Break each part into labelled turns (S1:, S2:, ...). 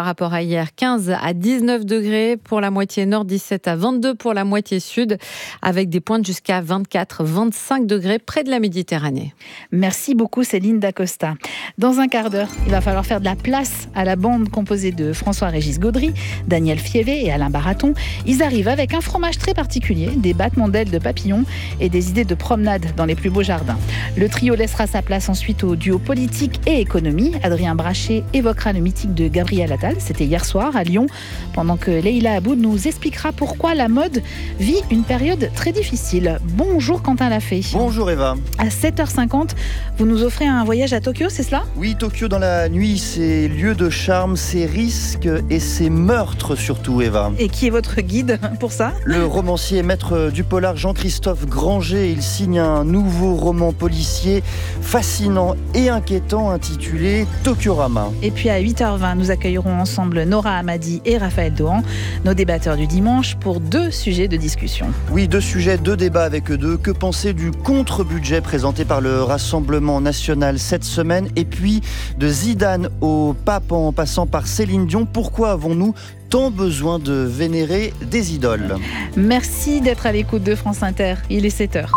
S1: par rapport à hier. 15 à 19 degrés pour la moitié nord, 17 à 22 pour la moitié sud, avec des pointes jusqu'à 24-25 degrés près de la Méditerranée.
S2: Merci beaucoup Céline Dacosta. Dans un quart d'heure, il va falloir faire de la place à la bande composée de François-Régis Gaudry, Daniel Fievé et Alain Baraton. Ils arrivent avec un fromage très particulier, des battements d'ailes de papillons et des idées de promenade dans les plus beaux jardins. Le trio laissera sa place ensuite au duo politique et économie. Adrien Brachet évoquera le mythique de Gabriel Attal, c'était hier soir à Lyon, pendant que Leïla Aboud nous expliquera pourquoi la mode vit une période très difficile. Bonjour Quentin Lafay.
S3: Bonjour Eva.
S2: À 7h50, vous nous offrez un voyage à Tokyo, c'est cela ?
S3: Oui, Tokyo dans la nuit, ses lieux de charme, ses risques et ses meurtres surtout, Eva.
S2: Et qui est votre guide pour ça ?
S3: Le romancier et maître du polar Jean-Christophe Granger, il signe un nouveau roman policier fascinant et inquiétant intitulé Tokiorama.
S2: Et puis à 8h20, nous accueillerons ensemble Nora Hamadi et Raphaël Dohan, nos débatteurs du dimanche, pour 2 sujets de discussion.
S3: Oui, 2 sujets, 2 débats avec eux deux. Que penser du contre-budget présenté par le Rassemblement national cette semaine, et puis de Zidane au pape en passant par Céline Dion, pourquoi avons-nous tant besoin de vénérer des idoles ?
S2: Merci d'être à l'écoute de France Inter, il est 7h.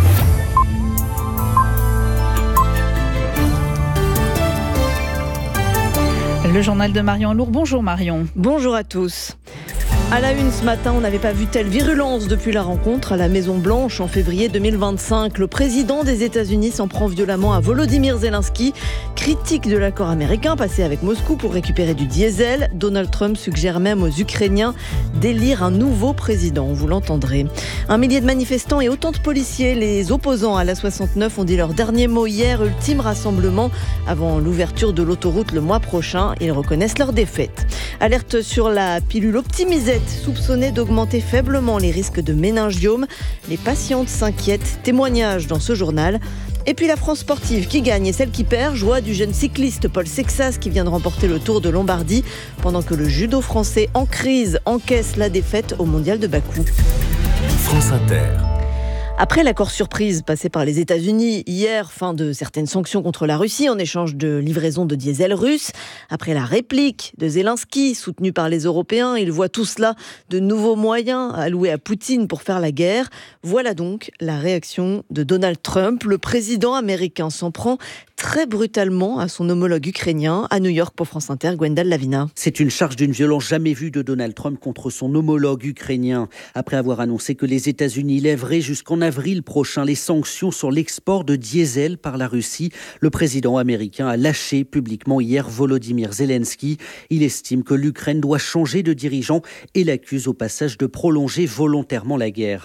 S2: Le journal de Marion Lourd. Bonjour Marion.
S4: Bonjour à tous. À la une ce matin, on n'avait pas vu telle virulence depuis la rencontre à la Maison-Blanche en février 2025. Le président des États-Unis s'en prend violemment à Volodymyr Zelensky, critique de l'accord américain passé avec Moscou pour récupérer du diesel. Donald Trump suggère même aux Ukrainiens d'élire un nouveau président, vous l'entendrez. 1 millier de manifestants et autant de policiers, les opposants à l'A69 ont dit leur dernier mot hier, ultime rassemblement avant l'ouverture de l'autoroute le mois prochain. Ils reconnaissent leur défaite. Alerte sur la pilule optimisée, soupçonnée d'augmenter faiblement les risques de méningiome. Les patientes s'inquiètent. Témoignage dans ce journal. Et puis la France sportive qui gagne et celle qui perd. Joie du jeune cycliste Paul Sexas qui vient de remporter le Tour de Lombardie, pendant que le judo français en crise encaisse la défaite au mondial de Bakou.
S5: France Inter.
S4: Après l'accord surprise passé par les États-Unis hier, fin de certaines sanctions contre la Russie en échange de livraison de diesel russe, après la réplique de Zelensky soutenue par les Européens, il voit tout cela de nouveaux moyens alloués à Poutine pour faire la guerre. Voilà donc la réaction de Donald Trump. Le président américain s'en prend très brutalement à son homologue ukrainien. À New York pour France Inter, Gwendal Lavina.
S6: C'est une charge d'une violence jamais vue de Donald Trump contre son homologue ukrainien. Après avoir annoncé que les États-Unis lèveraient jusqu'en avril prochain les sanctions sur l'export de diesel par la Russie, le président américain a lâché publiquement hier Volodymyr Zelensky. Il estime que l'Ukraine doit changer de dirigeant et l'accuse au passage de prolonger volontairement la guerre.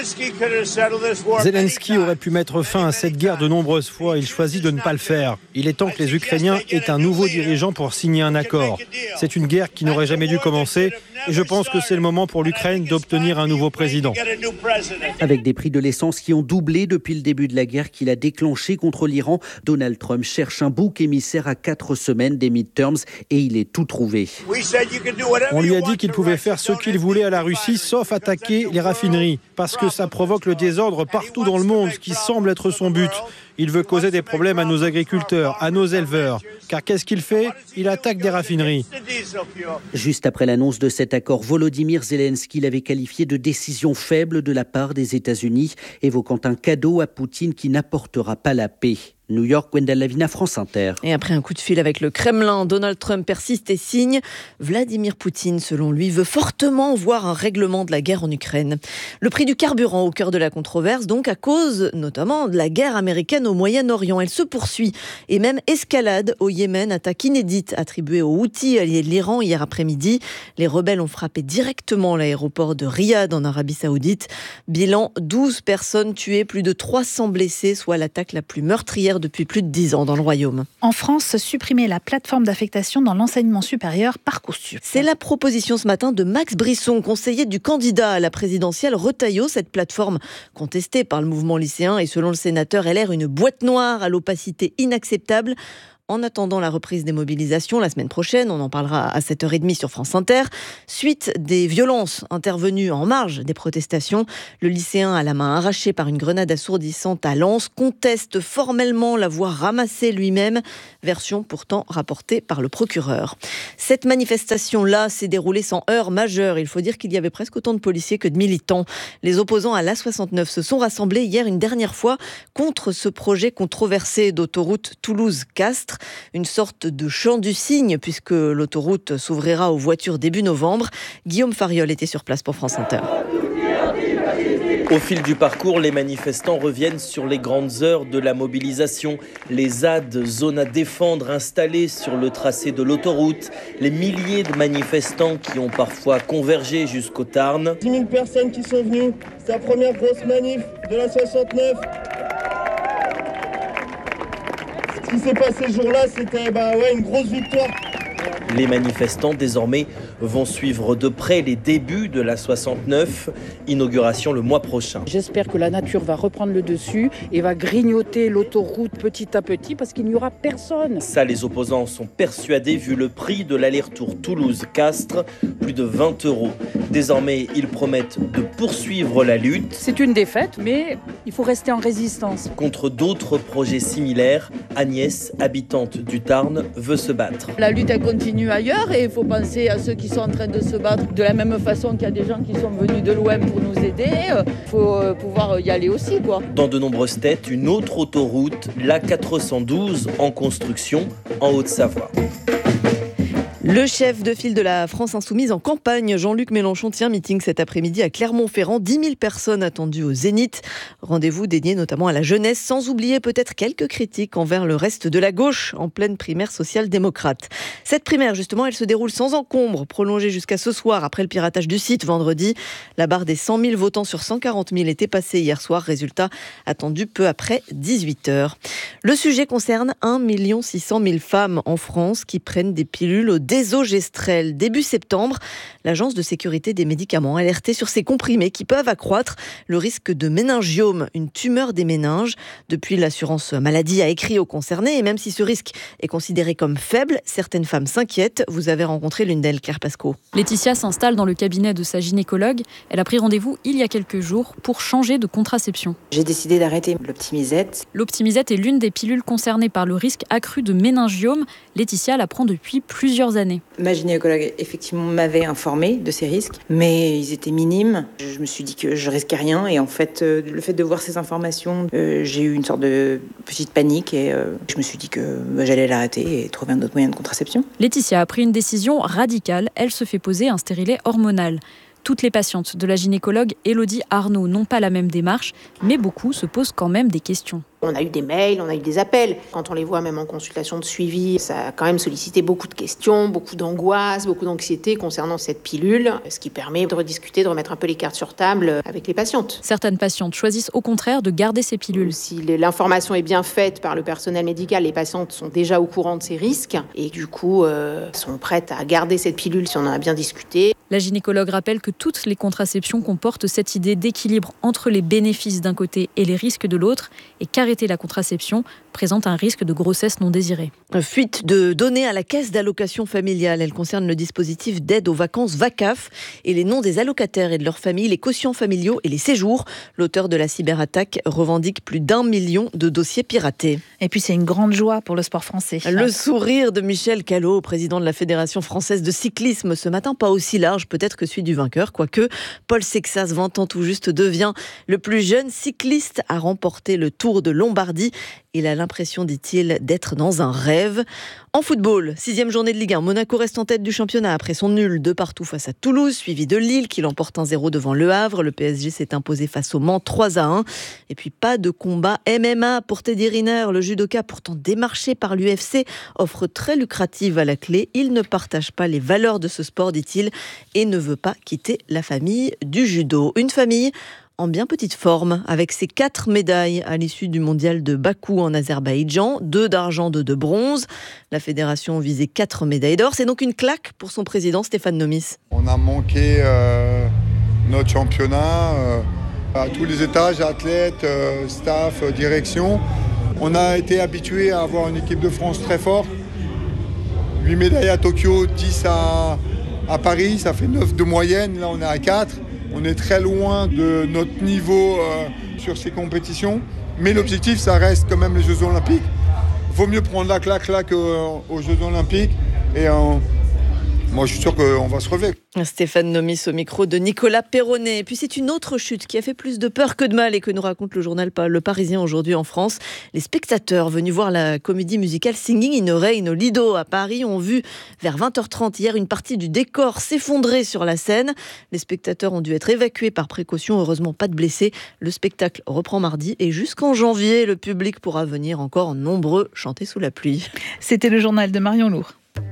S7: Zelensky aurait pu mettre fin à cette guerre de nombreuses fois. Il choisit de ne pas le faire. Il est temps que les Ukrainiens aient un nouveau dirigeant pour signer un accord. C'est une guerre qui n'aurait jamais dû commencer et je pense que c'est le moment pour l'Ukraine d'obtenir un nouveau président.
S6: Avec des prix de l'essence qui ont doublé depuis le début de la guerre qu'il a déclenchée contre l'Iran, Donald Trump cherche un bouc émissaire à 4 semaines des midterms et il est tout trouvé.
S7: On lui a dit qu'il pouvait faire ce qu'il voulait à la Russie sauf attaquer les raffineries parce que ça provoque le désordre partout dans le monde, ce qui semble être son but. Il veut causer des problèmes à nos agriculteurs, à nos éleveurs. Car qu'est-ce qu'il fait ? Il attaque des raffineries.
S6: Juste après l'annonce de cet accord, Volodymyr Zelensky l'avait qualifié de décision faible de la part des États-Unis, évoquant un cadeau à Poutine qui n'apportera pas la paix. New York, Gwendal Lavina, France Inter.
S4: Et après un coup de fil avec le Kremlin, Donald Trump persiste et signe. Vladimir Poutine, selon lui, veut fortement voir un règlement de la guerre en Ukraine. Le prix du carburant au cœur de la controverse, donc à cause notamment de la guerre américaine au Moyen-Orient. Elle se poursuit et même escalade au Yémen, attaque inédite attribuée aux Houthis alliés de l'Iran hier après-midi. Les rebelles ont frappé directement l'aéroport de Riyad en Arabie Saoudite. Bilan, 12 personnes tuées, plus de 300 blessés, soit l'attaque la plus meurtrière depuis plus de 10 ans dans le royaume.
S2: En France, supprimer la plateforme d'affectation dans l'enseignement supérieur Parcoursup.
S4: C'est la proposition ce matin de Max Brisson, conseiller du candidat à la présidentielle Retailleau. Cette plateforme contestée par le mouvement lycéen et selon le sénateur LR une boîte noire à l'opacité inacceptable. en attendant la reprise des mobilisations la semaine prochaine. On en parlera à 7h30 sur France Inter. Suite des violences intervenues en marge des protestations, le lycéen à la main arrachée par une grenade assourdissante à Lens conteste formellement l'avoir ramassée lui-même, version pourtant rapportée par le procureur. Cette manifestation-là s'est déroulée sans heurts majeurs. Il faut dire qu'il y avait presque autant de policiers que de militants. Les opposants à l'A69 se sont rassemblés hier une dernière fois contre ce projet controversé d'autoroute Toulouse-Castres. Une sorte de chant du cygne puisque l'autoroute s'ouvrira aux voitures début novembre. Guillaume Fariol était sur place pour France Inter.
S8: Au fil du parcours, les manifestants reviennent sur les grandes heures de la mobilisation. Les ZAD, zones à défendre, installées sur le tracé de l'autoroute. Les milliers de manifestants qui ont parfois convergé jusqu'au Tarn.
S9: 10 000 personnes qui sont venues. C'est la première grosse manif de la 69. Ce qui s'est passé ce jour-là, c'était une grosse victoire.
S8: Les manifestants, désormais, vont suivre de près les débuts de la 69, inauguration le mois prochain.
S10: J'espère que la nature va reprendre le dessus et va grignoter l'autoroute petit à petit parce qu'il n'y aura personne.
S8: Ça, les opposants sont persuadés vu le prix de l'aller-retour Toulouse-Castres, plus de 20 €. Désormais, ils promettent de poursuivre la lutte.
S10: C'est une défaite, mais il faut rester en résistance.
S8: Contre d'autres projets similaires, Agnès, habitante du Tarn, veut se battre.
S11: La lutte, elle continue ailleurs et il faut penser à ceux qui sont en train de se battre de la même façon qu'il y a des gens qui sont venus de l'OM pour nous aider. Il faut pouvoir y aller aussi, quoi.
S8: Dans de nombreuses têtes, une autre autoroute, l'A412, en construction en Haute-Savoie.
S4: Le chef de file de la France Insoumise en campagne, Jean-Luc Mélenchon, tient meeting cet après-midi à Clermont-Ferrand. 10 000 personnes attendues au Zénith. Rendez-vous dédié notamment à la jeunesse, sans oublier peut-être quelques critiques envers le reste de la gauche en pleine primaire social-démocrate. Cette primaire, justement, elle se déroule sans encombre, prolongée jusqu'à ce soir après le piratage du site vendredi. La barre des 100 000 votants sur 140 000 était passée hier soir. Résultat attendu peu après 18h. Le sujet concerne 1 600 000 femmes en France qui prennent des pilules au désogestrel. Début septembre, l'Agence de sécurité des médicaments a alerté sur ces comprimés qui peuvent accroître le risque de méningiome, une tumeur des méninges. Depuis, l'assurance maladie a écrit aux concernés et même si ce risque est considéré comme faible, certaines femmes s'inquiètent. Vous avez rencontré l'une d'elles, Claire Pasco.
S12: Laetitia s'installe dans le cabinet de sa gynécologue. Elle a pris rendez-vous il y a quelques jours pour changer de contraception.
S13: J'ai décidé d'arrêter l'Optimisette.
S12: L'Optimisette est l'une des pilules concernées par le risque accru de méningiome. Laetitia la prend depuis plusieurs années.
S13: Ma gynécologue, effectivement, m'avait informée de ces risques, mais ils étaient minimes. Je me suis dit que je risquais rien et en fait, le fait de voir ces informations, j'ai eu une sorte de petite panique et je me suis dit que j'allais l'arrêter et trouver un autre moyen de contraception.
S12: Laetitia a pris une décision radicale. Elle se fait poser un stérilet hormonal. Toutes les patientes de la gynécologue Élodie Arnaud n'ont pas la même démarche, mais beaucoup se posent quand même des questions.
S14: On a eu des mails, on a eu des appels. Quand on les voit même en consultation de suivi, ça a quand même sollicité beaucoup de questions, beaucoup d'angoisse, beaucoup d'anxiété concernant cette pilule, ce qui permet de rediscuter, de remettre un peu les cartes sur table avec les patientes.
S12: Certaines patientes choisissent au contraire de garder ces pilules.
S14: Si l'information est bien faite par le personnel médical, les patientes sont déjà au courant de ces risques et du coup sont prêtes à garder cette pilule si on en a bien discuté.
S12: La gynécologue rappelle que toutes les contraceptions comportent cette idée d'équilibre entre les bénéfices d'un côté et les risques de l'autre, et qu'arrêter la contraception présente un risque de grossesse non désirée.
S4: Fuite de données à la caisse d'allocation familiale. Elle concerne le dispositif d'aide aux vacances VACAF et les noms des allocataires et de leurs familles, les quotients familiaux et les séjours. L'auteur de la cyberattaque revendique plus d'1 million de dossiers piratés.
S2: Et puis c'est une grande joie pour le sport français.
S4: Le sourire de Michel Callot, président de la Fédération française de cyclisme, ce matin pas aussi large peut-être que celui du vainqueur, quoique Paul Sexas, 20 ans tout juste, devient le plus jeune cycliste à remporter le Tour de Lombardie. Il a l'impression, dit-il, d'être dans un rêve. En football, 6e journée de Ligue 1, Monaco reste en tête du championnat après son nul de partout face à Toulouse, suivi de Lille qui l'emporte 1-0 devant Le Havre. Le PSG s'est imposé face au Mans 3-1. Et puis pas de combat MMA pour Teddy Riner. Le judoka, pourtant démarché par l'UFC, offre très lucrative à la clé. Il ne partage pas les valeurs de ce sport, dit-il, et ne veut pas quitter la famille du judo. Une famille en bien petite forme, avec ses 4 médailles à l'issue du mondial de Bakou en Azerbaïdjan, 2 d'argent, 2 de bronze. La fédération visait 4 médailles d'or. C'est donc une claque pour son président Stéphane Nomis.
S15: On a manqué notre championnat à tous les étages, athlètes, staff, direction. On a été habitué à avoir une équipe de France très forte. 8 médailles à Tokyo, 10 à Paris, ça fait 9 de moyenne. Là, on est à 4. On est très loin de notre niveau sur ces compétitions. Mais l'objectif, ça reste quand même les Jeux Olympiques. Vaut mieux prendre la claque là qu'aux Jeux Olympiques. Et moi, je suis sûr qu'on va se relever.
S4: Stéphane Nomis au micro de Nicolas Perronnet. Et puis c'est une autre chute qui a fait plus de peur que de mal et que nous raconte le journal Le Parisien aujourd'hui en France. Les spectateurs venus voir la comédie musicale Singing in the Rain au Lido à Paris ont vu vers 20h30 hier une partie du décor s'effondrer sur la scène. Les spectateurs ont dû être évacués par précaution. Heureusement, pas de blessés. Le spectacle reprend mardi et jusqu'en janvier, le public pourra venir encore nombreux chanter sous la pluie.
S2: C'était le journal de Marion Lourd.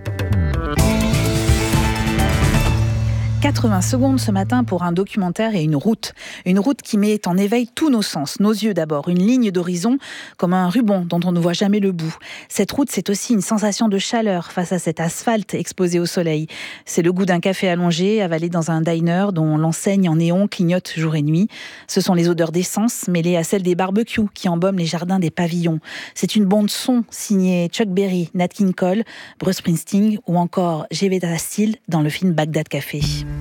S2: 80 secondes ce matin pour un documentaire et une route. Une route qui met en éveil tous nos sens, nos yeux d'abord. Une ligne d'horizon comme un ruban dont on ne voit jamais le bout. Cette route, c'est aussi une sensation de chaleur face à cet asphalte exposé au soleil. C'est le goût d'un café allongé, avalé dans un diner dont l'enseigne en néon clignote jour et nuit. Ce sont les odeurs d'essence mêlées à celles des barbecues qui embaument les jardins des pavillons. C'est une bande son signée Chuck Berry, Nat King Cole, Bruce Springsteen ou encore Jevetta Steele dans le film Bagdad Café.